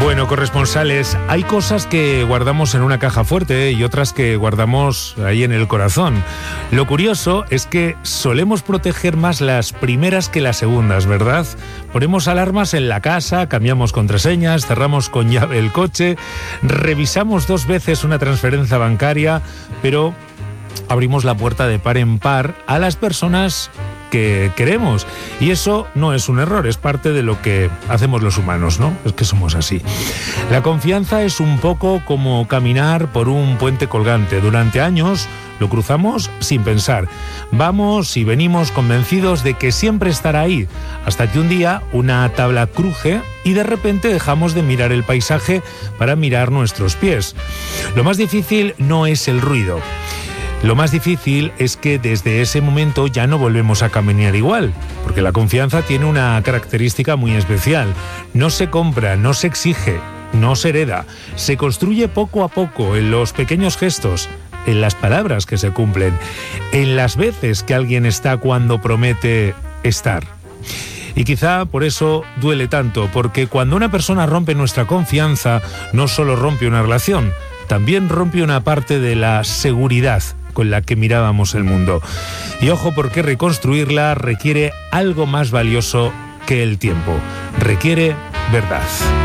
Bueno, corresponsales, hay cosas que guardamos en una caja fuerte y otras que guardamos ahí en el corazón. Lo curioso es que solemos proteger más las primeras que las segundas, ¿verdad? Ponemos alarmas en la casa, cambiamos contraseñas, cerramos con llave el coche, revisamos 2 veces una transferencia bancaria, pero abrimos la puerta de par en par a las personas que queremos. Y eso no es un error, es parte de lo que hacemos los humanos, ¿no? Es que somos así. La confianza es un poco como caminar por un puente colgante. Durante años lo cruzamos sin pensar. Vamos y venimos convencidos de que siempre estará ahí, hasta que un día una tabla cruje y de repente dejamos de mirar el paisaje para mirar nuestros pies. Lo más difícil no es el ruido. Lo más difícil es que desde ese momento ya no volvemos a caminar igual, porque la confianza tiene una característica muy especial. No se compra, no se exige, no se hereda. Se construye poco a poco en los pequeños gestos, en las palabras que se cumplen, en las veces que alguien está cuando promete estar. Y quizá por eso duele tanto, porque cuando una persona rompe nuestra confianza, no solo rompe una relación, también rompe una parte de la seguridad con la que mirábamos el mundo. Y ojo, porque reconstruirla requiere algo más valioso que el tiempo. Requiere verdad.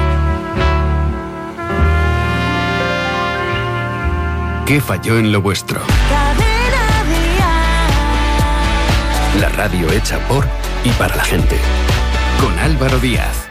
¿Qué falló en lo vuestro? La radio hecha por y para la gente. Con Álvaro Díaz.